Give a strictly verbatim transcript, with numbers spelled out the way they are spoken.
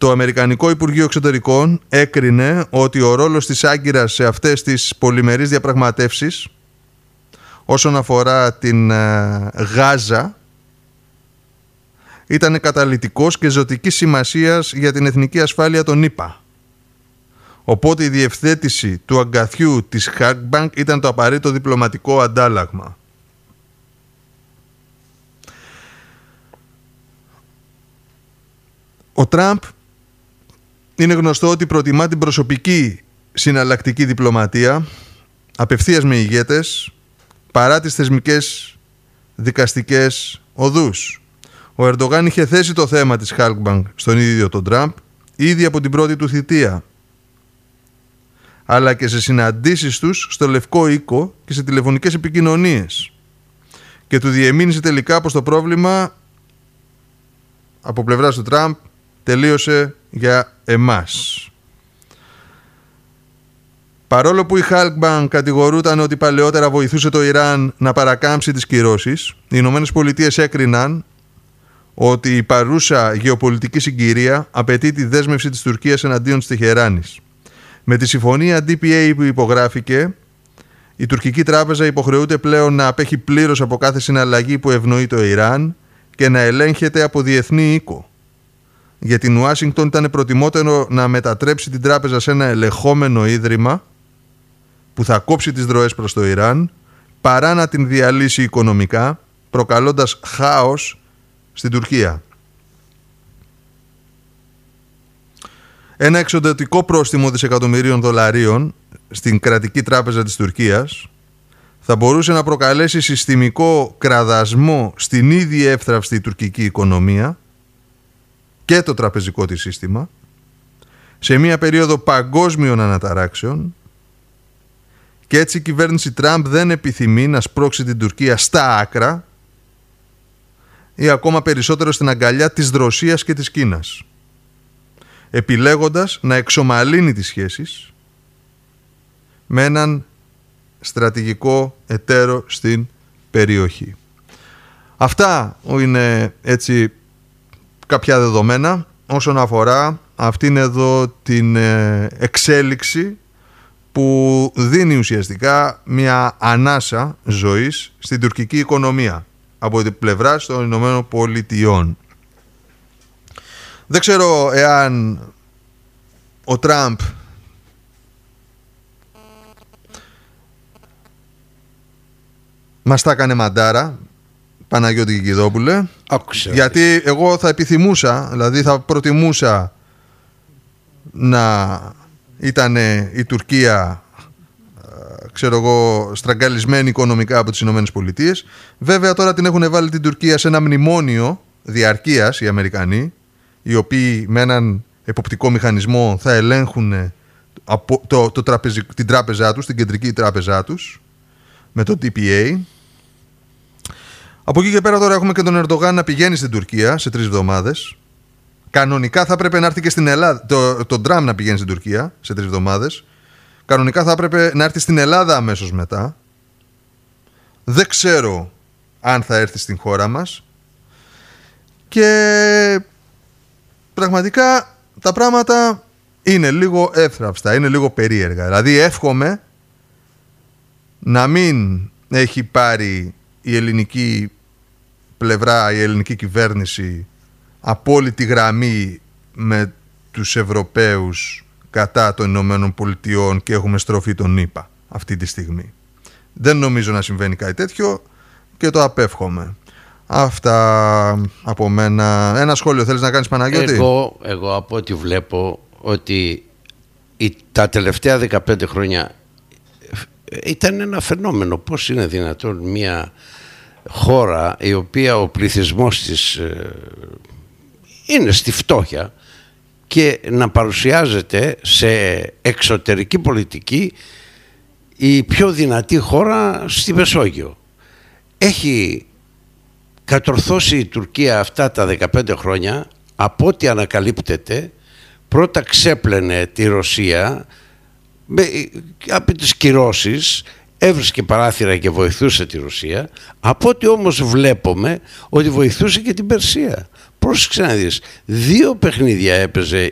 Το Αμερικανικό Υπουργείο Εξωτερικών έκρινε ότι ο ρόλος της Άγκυρας σε αυτές τις πολυμερείς διαπραγματεύσεις όσον αφορά την ε, Γάζα ήταν καταλυτικός και ζωτικής σημασίας για την εθνική ασφάλεια των ΗΠΑ. Οπότε η διευθέτηση του αγκαθιού της Halkbank ήταν το απαραίτητο διπλωματικό αντάλλαγμα. Ο Τραμπ είναι γνωστό ότι προτιμά την προσωπική συναλλακτική διπλωματία απευθείας με ηγέτες παρά τις θεσμικές δικαστικές οδούς. Ο Ερντογάν είχε θέσει το θέμα της Halkbank στον ίδιο τον Τραμπ ήδη από την πρώτη του θητεία, αλλά και σε συναντήσεις τους στο Λευκό Οίκο και σε τηλεφωνικές επικοινωνίες, και του διεμήνυσε τελικά πως το πρόβλημα από πλευράς του Τραμπ τελείωσε για εμάς. Παρόλο που η Halkbank κατηγορούταν ότι παλαιότερα βοηθούσε το Ιράν να παρακάμψει τις κυρώσεις, οι Ηνωμένες Πολιτείες έκριναν ότι η παρούσα γεωπολιτική συγκυρία απαιτεί τη δέσμευση της Τουρκίας εναντίον της Τεχεράνης. Με τη συμφωνία ντι πι έι που υπογράφηκε, η τουρκική τράπεζα υποχρεούται πλέον να απέχει πλήρως από κάθε συναλλαγή που ευνοεί το Ιράν και να ελέγχεται από διεθνή οίκο. Για την Ουάσιγκτον ήταν προτιμότερο να μετατρέψει την τράπεζα σε ένα ελεγχόμενο ίδρυμα που θα κόψει τις δροές προς το Ιράν, παρά να την διαλύσει οικονομικά, προκαλώντας χάος στην Τουρκία. Ένα εξοδοτικό πρόστιμο δισεκατομμυρίων δολαρίων στην κρατική τράπεζα της Τουρκίας θα μπορούσε να προκαλέσει συστημικό κραδασμό στην ήδη εύθραυστη τουρκική οικονομία και το τραπεζικό της σύστημα σε μια περίοδο παγκόσμιων αναταράξεων, και έτσι η κυβέρνηση Τραμπ δεν επιθυμεί να σπρώξει την Τουρκία στα άκρα ή ακόμα περισσότερο στην αγκαλιά της Ρωσίας και της Κίνας, επιλέγοντας να εξομαλύνει τις σχέσεις με έναν στρατηγικό εταίρο στην περιοχή. Αυτά είναι έτσι κάποια δεδομένα όσον αφορά αυτήν εδώ την εξέλιξη που δίνει ουσιαστικά μια ανάσα ζωής στην τουρκική οικονομία από την πλευρά των Ηνωμένων Πολιτειών. Δεν ξέρω εάν ο Τραμπ μας τα έκανε μαντάρα, Παναγιώτη Κικιδόπουλε, γιατί εγώ θα επιθυμούσα, δηλαδή θα προτιμούσα να ήταν η Τουρκία, ξέρω εγώ, στραγγαλισμένη οικονομικά από τις Ηνωμένες Πολιτείες. Βέβαια τώρα την έχουν βάλει την Τουρκία σε ένα μνημόνιο διαρκείας οι Αμερικανοί, οι οποίοι με έναν εποπτικό μηχανισμό θα ελέγχουν το, το, το τραπεζι, την τράπεζά τους, την κεντρική τράπεζά τους, με το ντι πι έι. Από εκεί και πέρα τώρα έχουμε και τον Ερντογάν να πηγαίνει στην Τουρκία σε τρεις εβδομάδες. Κανονικά θα έπρεπε να έρθει και στην Ελλάδα, το, τον Τραμπ να πηγαίνει στην Τουρκία σε τρεις εβδομάδες. Κανονικά θα έπρεπε να έρθει στην Ελλάδα αμέσως μετά. Δεν ξέρω αν θα έρθει στην χώρα μας. Και πραγματικά τα πράγματα είναι λίγο εύθραυστα, είναι λίγο περίεργα. Δηλαδή εύχομαι να μην έχει πάρει η ελληνική πλευρά, η ελληνική κυβέρνηση απόλυτη γραμμή με τους Ευρωπαίους κατά των Ηνωμένων Πολιτειών και έχουμε στροφή τον ΗΠΑ αυτή τη στιγμή. Δεν νομίζω να συμβαίνει κάτι τέτοιο και το απέφχομαι. Αυτά από μένα. Ένα σχόλιο θέλεις να κάνεις, Παναγιώτη? Εγώ, εγώ από ό,τι βλέπω ότι η, τα τελευταία δεκαπέντε χρόνια ήταν ένα φαινόμενο. Πώς είναι δυνατόν μια χώρα η οποία ο πληθυσμός της ε, είναι στη φτώχεια και να παρουσιάζεται σε εξωτερική πολιτική η πιο δυνατή χώρα στη Μεσόγειο. Έχει κατορθώσει η Τουρκία αυτά τα δεκαπέντε χρόνια, από ό,τι ανακαλύπτεται, πρώτα ξέπλαινε τη Ρωσία με, από τις κυρώσεις, έβρισκε παράθυρα και βοηθούσε τη Ρωσία, από ό,τι όμως βλέπουμε ότι βοηθούσε και την Περσία. Πρόσεξε να δεις, δύο παιχνίδια έπαιζε